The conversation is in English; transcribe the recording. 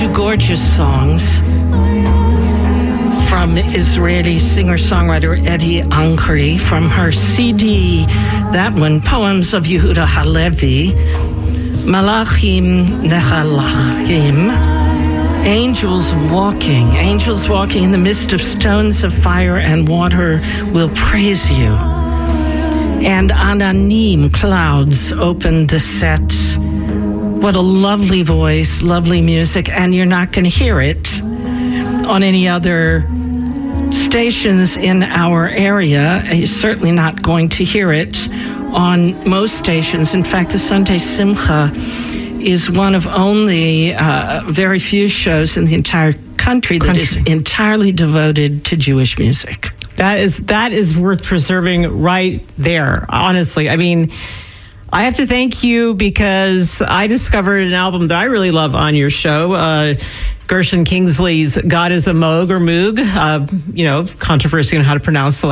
two gorgeous songs from Israeli singer-songwriter Eddie Ankri from her CD, that one, Poems of Yehuda Halevi, Malachim Nechalachim, Angels walking in the midst of stones of fire and water will praise you. And Ananim, clouds, opened the set. What a lovely voice, lovely music, and you're not going to hear it on any other stations in our area. You're certainly not going to hear it on most stations. In fact, the Sunday Simcha is one of only very few shows in the entire country that is entirely devoted to Jewish music. That is worth preserving right there, honestly. I mean, I have to thank you because I discovered an album that I really love on your show, Gershon Kingsley's God is a Moog or Moog, controversy on how to pronounce the